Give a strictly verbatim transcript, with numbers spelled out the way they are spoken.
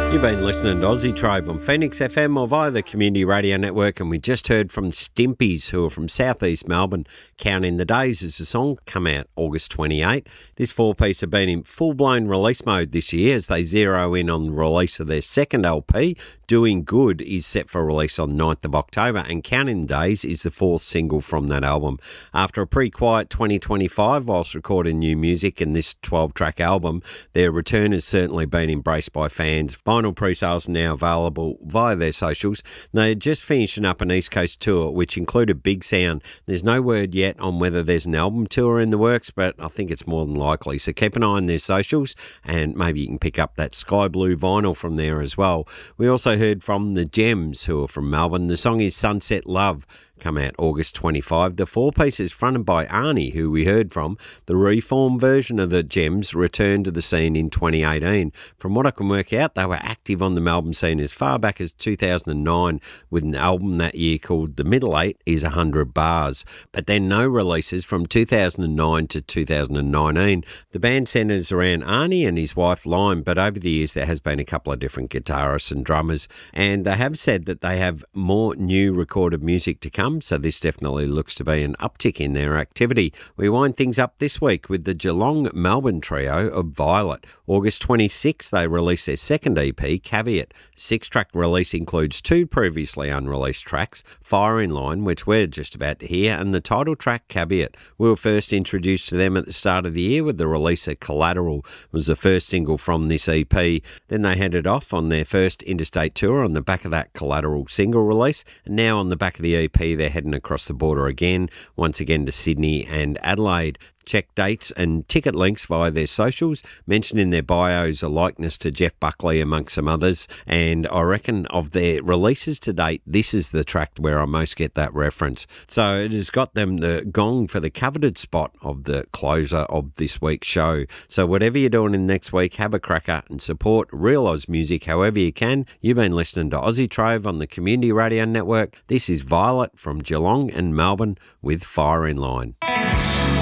You've been listening to Aussie Trove on Phoenix F M or via the Community Radio Network, and we just heard from Stimpies, who are from southeast Melbourne. Counting the Days as the song come out August twenty-eighth. This four-piece have been in full-blown release mode this year as they zero in on the release of their second L P. Doing Good is set for release on ninth of October, and Counting the Days is the fourth single from that album. After a pretty quiet twenty twenty-five whilst recording new music in this twelve-track album, their return has certainly been embraced by fans. Vinyl pre-sales are now available via their socials. They're just finishing up an East Coast tour, which included Big Sound. There's no word yet on whether there's an album tour in the works, but I think it's more than likely. So keep an eye on their socials, and maybe you can pick up that sky blue vinyl from there as well. We also heard from the Gems, who are from Melbourne. The song is Sunset Love. Come out August twenty-fifth. The four-piece is fronted by Arnie, who we heard from. The reformed version of the Gems returned to the scene in twenty eighteen. From what I can work out, they were active on the Melbourne scene as far back as two thousand nine with an album that year called The Middle Eight is one hundred Bars. But then no releases from two thousand nine to two thousand nineteen. The band centres around Arnie and his wife Lime, but over the years there has been a couple of different guitarists and drummers, and they have said that they have more new recorded music to come. So this definitely looks to be an uptick in their activity. We wind things up this week with the Geelong Melbourne trio of Violet. August twenty-sixth, they released their second E P, Caveat. Six-track release includes two previously unreleased tracks, Fire in Line, which we're just about to hear, and the title track, Caveat. We were first introduced to them at the start of the year with the release of Collateral. It was the first single from this E P. Then they headed off on their first interstate tour on the back of that Collateral single release, and now on the back of the E P, they're heading across the border again, once again to Sydney and Adelaide. Check dates and ticket links via their socials. Mentioned in their bios a likeness to Jeff Buckley amongst some others, and I reckon of their releases to date, this is the track where I most get that reference. So it has got them the gong for the coveted spot of the closer of this week's show. So whatever you're doing in next week, have a cracker and support real Oz music however you can. You've been listening to Aussie Trove on the Community Radio Network. This is Violet from Geelong and Melbourne with Fire in Line.